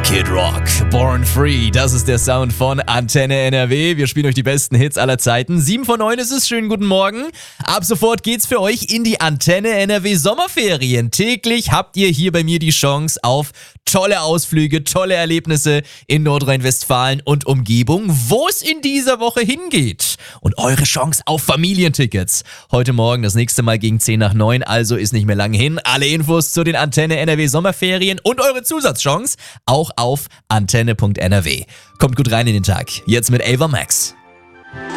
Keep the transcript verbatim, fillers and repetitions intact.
Kid Rock, Born Free, das ist der Sound von Antenne N R W. Wir spielen euch die besten Hits aller Zeiten. sieben vor neun ist es, schönen guten Morgen. Ab sofort geht's für euch in die Antenne N R W Sommerferien. Täglich habt ihr hier bei mir die Chance auf tolle Ausflüge, tolle Erlebnisse in Nordrhein-Westfalen und Umgebung, wo es in dieser Woche hingeht. Und eure Chance auf Familientickets. Heute Morgen das nächste Mal gegen zehn nach neun, also ist nicht mehr lang hin. Alle Infos zu den Antenne N R W Sommerferien und eure Zusatzchance auch auf antenne punkt n r w. Kommt gut rein in den Tag. Jetzt mit Ava Max.